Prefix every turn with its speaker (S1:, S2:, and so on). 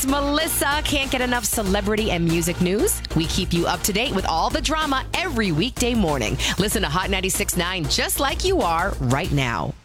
S1: Melissa. Can't get enough celebrity and music news? We keep you up to date with all the drama every weekday morning. Listen to Hot 96.9 just like you are right now.